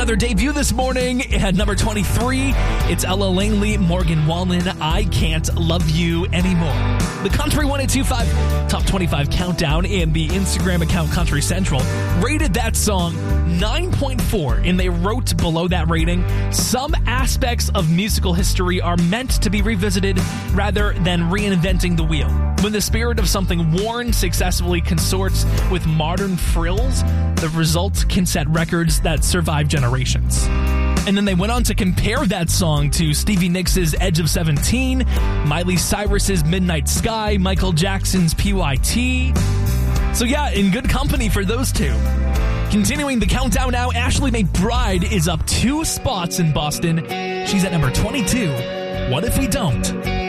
another debut this morning at number 23. It's Ella Langley, Morgan Wallen, I Can't Love You Anymore. The Country 102.5 Top 25 Countdown and the Instagram account Country Central rated that song 9.4, and they wrote below that rating, some aspects of musical history are meant to be revisited rather than reinventing the wheel. When the spirit of something worn successfully consorts with modern frills, the result can set records that survive generations. And then they went on to compare that song to Stevie Nicks' Edge of 17, Miley Cyrus's Midnight Sky, Michael Jackson's PYT. So yeah, in good company for those two. Continuing the countdown now, Ashley McBryde is up 2 spots in Boston. She's at number 22. What If We Don't?